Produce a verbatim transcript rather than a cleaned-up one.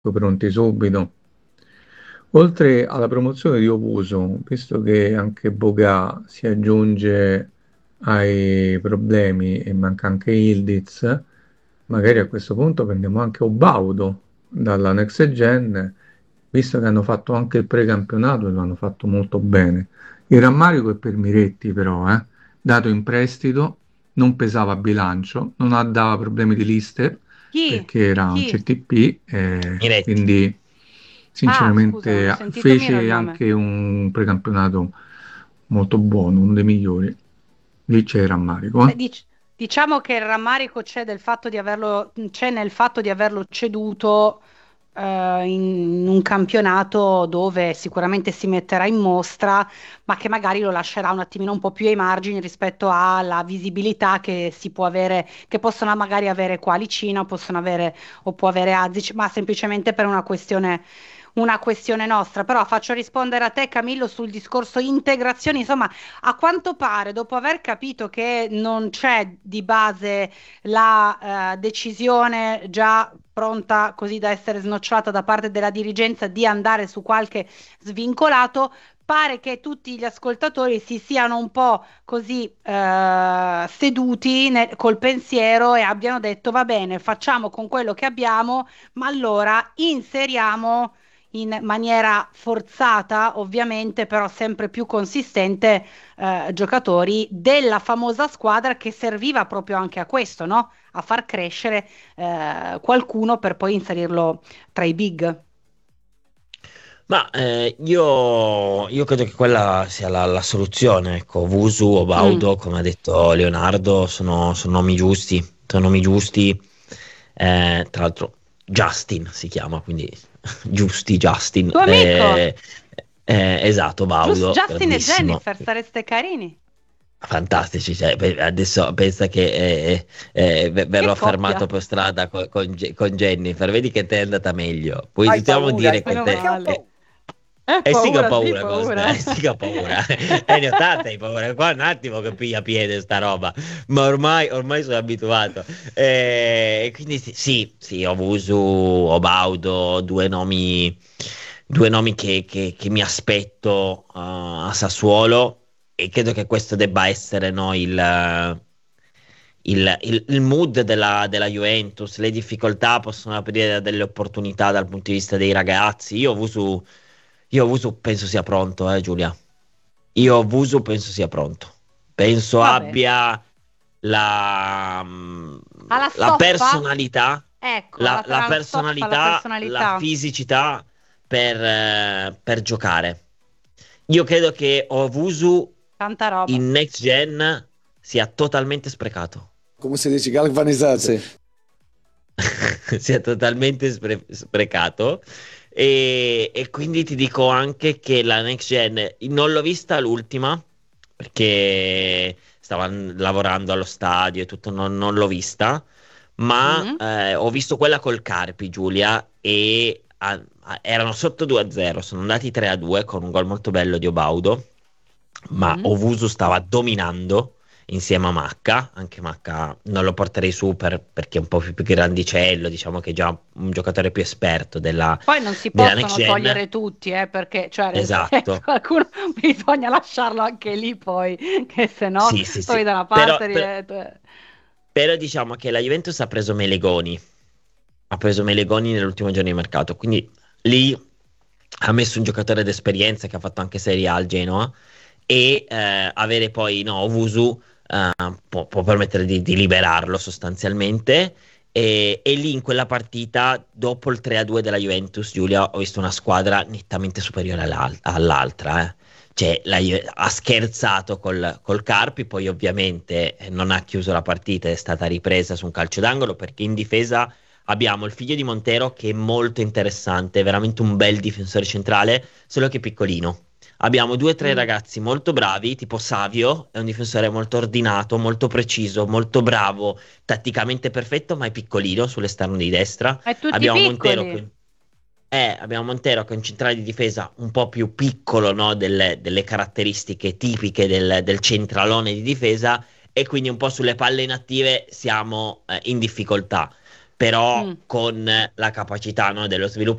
pronti subito. Oltre alla promozione di Ovuso, visto che anche Boga si aggiunge ai problemi e manca anche Ildiz, magari a questo punto prendiamo anche Obaudo dalla Next Gen, visto che hanno fatto anche il precampionato e lo hanno fatto molto bene. Il rammarico è per Miretti però, eh, dato in prestito, non pesava a bilancio, non ha- dava problemi di liste Chi? perché era un Chi? C T P, eh, Miretti. quindi Ah, scusa, non ho sinceramente sentito Miro il fece nome. anche un precampionato molto buono, uno dei migliori. Lì c'è il rammarico, Beh, eh. dic- diciamo che il rammarico c'è del fatto di averlo, c'è nel fatto di averlo ceduto eh, in un campionato dove sicuramente si metterà in mostra, ma che magari lo lascerà un attimino un po' più ai margini rispetto alla visibilità che si può avere, che possono magari avere Qualicino, possono avere o può avere Azic, ma semplicemente per una questione una questione nostra, però faccio rispondere a te Camillo sul discorso integrazione, insomma, a quanto pare, dopo aver capito che non c'è di base la eh, decisione già pronta così da essere snocciolata da parte della dirigenza di andare su qualche svincolato, pare che tutti gli ascoltatori si siano un po' così eh, seduti ne- col pensiero e abbiano detto va bene, facciamo con quello che abbiamo, ma allora inseriamo in maniera forzata, ovviamente, però sempre più consistente, eh, giocatori della famosa squadra che serviva proprio anche a questo, no? A far crescere eh, qualcuno per poi inserirlo tra i big. Ma eh, io, io credo che quella sia la, la soluzione. Ecco, Vusu o Mm. Baudo, come ha detto Leonardo, sono, sono nomi giusti. Sono nomi giusti. Eh, tra l'altro, Justin si chiama, quindi giusti Justin. Tuo amico, Eh, eh, esatto, Gius- Baudo, Justin e grandissimo. Jennifer, sareste carini. Fantastici, cioè, pe- adesso pensa che eh, eh, ve- Che verrò coppia. fermato per strada co- con, Ge- con Jennifer, vedi che te è andata meglio. Poi Hai iniziamo a paura? dire Eh, con Meno te. perché ho male. paura? Eh, Eh, eh sì che ho paura, sì, paura, Cosme, paura. eh sì che ho paura. È ne ho tanta di paura, qua un attimo che piglia piede sta roba, ma ormai, ormai sono abituato. Eh, E quindi sì, sì, sì, ho Vusu, ho Baudo, due nomi, due nomi che, che- che mi aspetto uh, a Sassuolo e credo che questo debba essere no, il, il- il- il mood della, della Juventus. Le difficoltà possono aprire delle opportunità dal punto di vista dei ragazzi. Io Vusu, io Vusu penso sia pronto, eh, Giulia. Io Vusu penso sia pronto. Penso Vabbè, abbia la, mm, alla la stoffa? personalità, Ecco, la, alla, la alla stoffa, alla personalità, la personalità. fisicità per, eh, per giocare. Io credo che Ovusu Tanta roba. in next gen sia totalmente sprecato. Come si dice, galvanizzarsi. Sia totalmente spre- sprecato. E, e quindi ti dico anche che la next gen non l'ho vista l'ultima perché stava lavorando allo stadio e tutto, non, non l'ho vista, ma Mm. eh, ho visto quella col Carpi, Giulia, e ah, ah, erano sotto due a zero, sono andati tre a due con un gol molto bello di Obaudo, ma Mm. Ovusu stava dominando insieme a Macca, anche Macca non lo porterei su per- perché è un po' più, più grandicello, diciamo che è già un giocatore più esperto della, Poi non si della next possono gen. togliere tutti, eh, perché, cioè, nel senso, Esatto, qualcuno bisogna lasciarlo anche lì poi, che se no, sì, sì, poi sì. da una Però, parte... però, ri- però diciamo che la Juventus ha preso Melegoni, ha preso Melegoni nell'ultimo giorno di mercato, quindi lì ha messo un giocatore d'esperienza che ha fatto anche Serie A al Genoa e eh, avere poi no, Wusu eh, può, può permettere di, di liberarlo sostanzialmente. E, e lì in quella partita, dopo il tre a due della Juventus, Giulia, ho visto una squadra nettamente superiore all'al- all'altra. eh. Cioè, la Ju- ha scherzato col, col Carpi, poi ovviamente eh, non ha chiuso la partita, è stata ripresa su un calcio d'angolo perché in difesa abbiamo il figlio di Montero che è molto interessante, è veramente un bel difensore centrale, solo che piccolino. Abbiamo due o tre Mm. ragazzi molto bravi, tipo Savio, è un difensore molto ordinato, molto preciso, molto bravo, tatticamente perfetto, ma è piccolino sull'esterno di destra. E tutti Abbiamo Montero piccoli. che, eh, abbiamo Montero che è un centrale di difesa un po' più piccolo, no, delle, delle caratteristiche tipiche del, del centralone di difesa, e quindi un po' sulle palle inattive siamo eh, in difficoltà. però Mm. con la capacità, no, dello sviluppo